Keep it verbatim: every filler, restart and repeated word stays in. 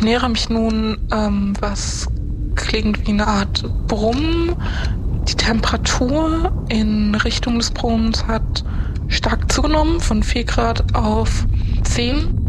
nähere mich nun, ähm, was klingt wie eine Art Brummen. Die Temperatur in Richtung des Brunnens hat stark zugenommen, von vier Grad auf zehn.